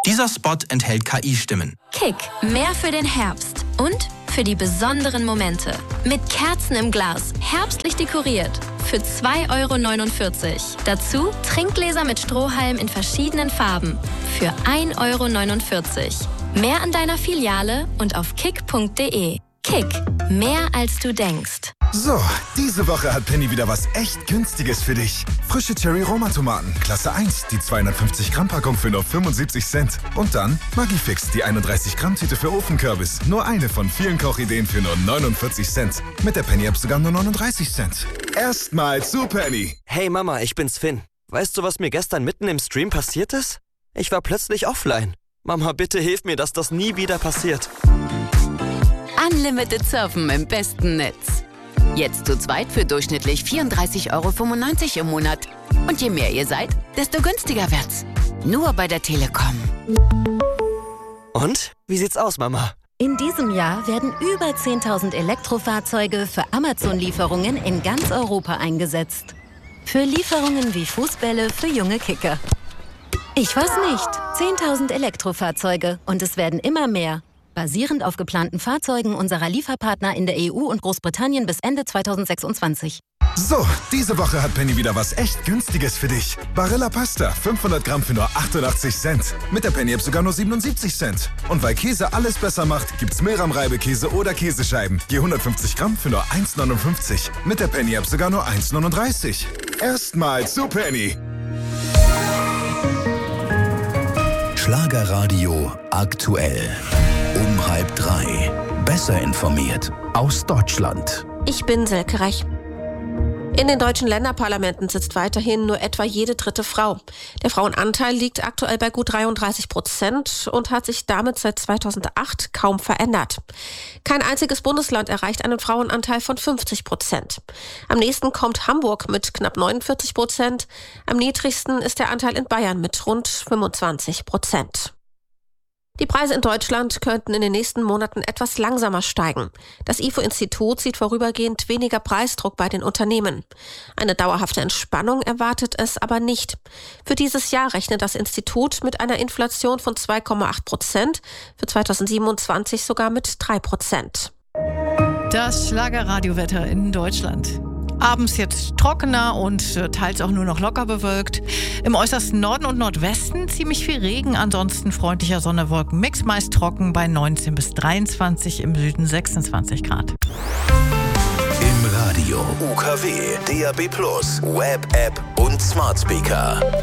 Dieser Spot enthält KI-Stimmen. Kick, mehr für den Herbst und für die besonderen Momente. Mit Kerzen im Glas, herbstlich dekoriert. Für 2,49 €. Dazu Trinkgläser mit Strohhalm in verschiedenen Farben. Für 1,49 €. Mehr an deiner Filiale und auf kick.de. Kick, mehr als du denkst. So, diese Woche hat Penny wieder was echt Günstiges für dich. Frische Cherry-Roma-Tomaten, Klasse 1, die 250-Gramm-Packung für nur 75 Cent. Und dann Maggi-Fix, die 31-Gramm-Tüte für Ofenkürbis. Nur eine von vielen Kochideen für nur 49 Cent. Mit der Penny-App sogar nur 39 Cent. Erstmal zu Penny. Hey Mama, ich bin's Finn. Weißt du, was mir gestern mitten im Stream passiert ist? Ich war plötzlich offline. Mama, bitte hilf mir, dass das nie wieder passiert. Unlimited Surfen im besten Netz. Jetzt zu zweit für durchschnittlich 34,95 € im Monat. Und je mehr ihr seid, desto günstiger wird's. Nur bei der Telekom. Und? Wie sieht's aus, Mama? In diesem Jahr werden über 10.000 Elektrofahrzeuge für Amazon-Lieferungen in ganz Europa eingesetzt. Für Lieferungen wie Fußbälle für junge Kicker. Ich weiß nicht. 10.000 Elektrofahrzeuge und es werden immer mehr. Basierend auf geplanten Fahrzeugen unserer Lieferpartner in der EU und Großbritannien bis Ende 2026. So, diese Woche hat Penny wieder was echt Günstiges für dich. Barilla Pasta, 500 Gramm für nur 88 Cent. Mit der Penny-App sogar nur 77 Cent. Und weil Käse alles besser macht, gibt's Milram-Reibekäse oder Käsescheiben. Je 150 Gramm für nur 1,59. Mit der Penny-App sogar nur 1,39. Erstmal zu Penny. Schlagerradio aktuell. Um 2:30. Besser informiert aus Deutschland. Ich bin Silke Reich. In den deutschen Länderparlamenten sitzt weiterhin nur etwa jede dritte Frau. Der Frauenanteil liegt aktuell bei gut 33% und hat sich damit seit 2008 kaum verändert. Kein einziges Bundesland erreicht einen Frauenanteil von 50%. Am nächsten kommt Hamburg mit knapp 49%. Am niedrigsten ist der Anteil in Bayern mit rund 25%. Die Preise in Deutschland könnten in den nächsten Monaten etwas langsamer steigen. Das IFO-Institut sieht vorübergehend weniger Preisdruck bei den Unternehmen. Eine dauerhafte Entspannung erwartet es aber nicht. Für dieses Jahr rechnet das Institut mit einer Inflation von 2,8%, für 2027 sogar mit 3%. Das Schlagerradiowetter in Deutschland. Abends jetzt trockener und teils auch nur noch locker bewölkt. Im äußersten Norden und Nordwesten ziemlich viel Regen, ansonsten freundlicher Sonne-Wolken-Mix, meist trocken bei 19 bis 23, im Süden 26 Grad. Im Radio UKW, DAB+, Web-App und Smart Speaker.